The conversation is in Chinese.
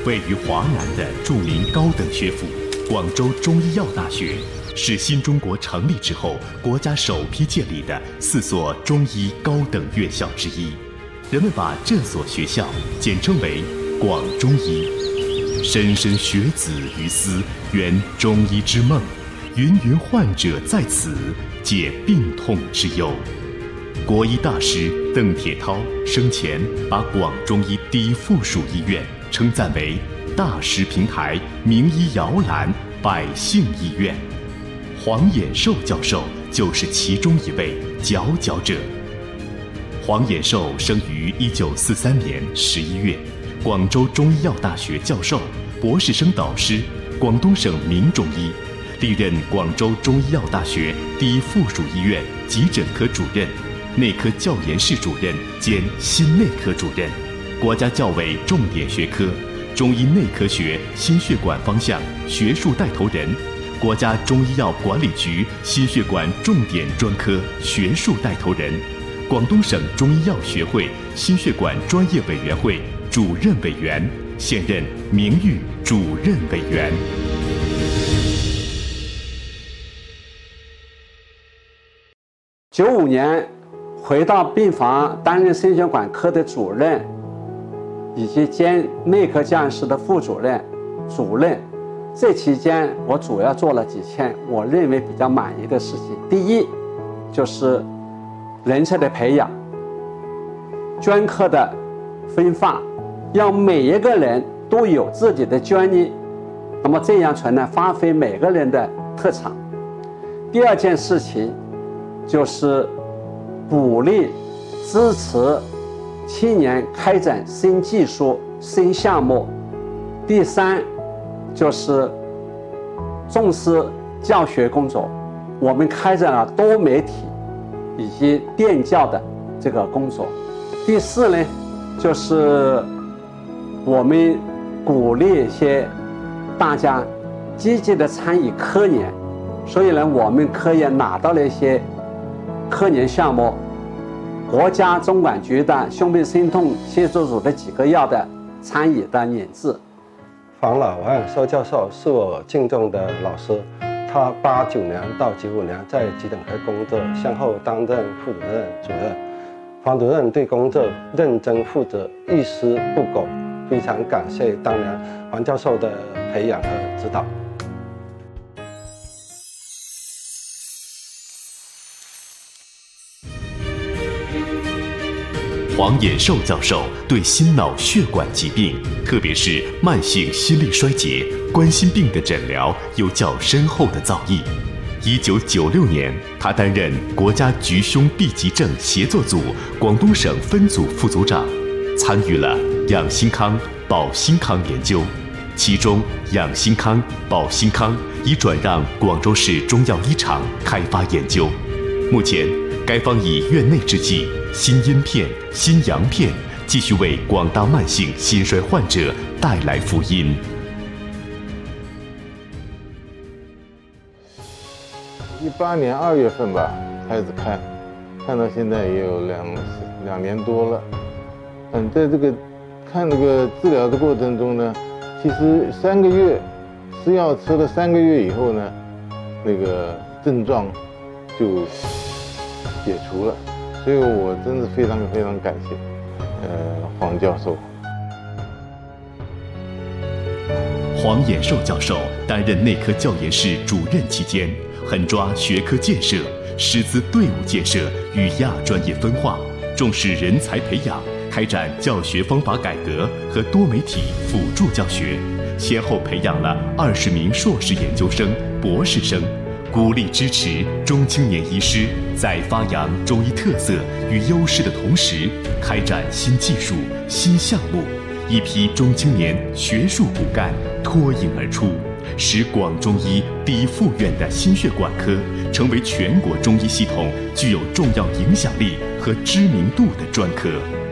位于华南的著名高等学府广州中医药大学，是新中国成立之后国家首批建立的4所中医高等院校之一。人们把这所学校简称为广中医。莘莘学子于斯，圆中医之梦；芸芸患者在此，解病痛之忧。国医大师邓铁涛生前把广中医第一附属医院称赞为大师平台、名医摇篮、百姓医院。黄衍寿教授就是其中一位佼佼者。黄衍寿生于1943年11月，广州中医药大学教授、博士生导师，广东省名中医，历任广州中医药大学第一附属医院急诊科主任、内科教研室主任兼心内科主任，国家教委重点学科中医内科学心血管方向学术带头人，国家中医药管理局心血管重点专科学术带头人，广东省中医药学会心血管专业委员会主任委员，现任名誉主任委员。 95年回到病房担任心血管科的主任，以及兼内科教研室的副主任、主任。这期间我主要做了几件我认为比较满意的事情。第一，就是人才的培养，专科的分发，让每一个人都有自己的专业，那么这样才能发挥每个人的特长。第二件事情就是鼓励支持青年开展新技术、新项目。第三，就是重视教学工作，我们开展了多媒体以及电教的这个工作。第四呢，就是我们鼓励一些大家积极的参与科研，所以呢，我们科研拿到了一些科研项目，国家中管局的胸背心痛协作组的几个药的参与的研制。 黄老汉寿教授是我敬重的老师，他89年到95年在急诊科工作，先后担任副主任、主任。黄主任对工作认真负责，一丝不苟，非常感谢当年黄教授的培养和指导。 黄衍寿教授对心脑血管疾病，特别是慢性心力衰竭、冠心病的诊疗有较深厚的造诣。1996年，他担任国家局胸痹急症协作组广东省分组副组长，参与了养心康、保心康研究，其中养心康、保心康已转让广州市中药医厂开发研究。目前，该方以院内制剂心阴片、心阳片继续为广大慢性心衰患者带来福音。 18年2月份吧开始看到现在也有两年多了。在这个看这个治疗的过程中呢，其实3个月吃药吃了3个月以后呢，那个症状就解除了，所以我真是非常非常感谢黄教授。 黄衍寿教授担任内科教研室主任期间，狠抓学科建设、师资队伍建设与亚专业分化，重视人才培养，开展教学方法改革和多媒体辅助教学，先后培养了20名硕士研究生、博士生，鼓励支持中青年医师在发扬中医特色与优势的同时，开展新技术、新项目，一批中青年学术骨干脱颖而出，使广中医第一附院的心血管科成为全国中医系统具有重要影响力和知名度的专科。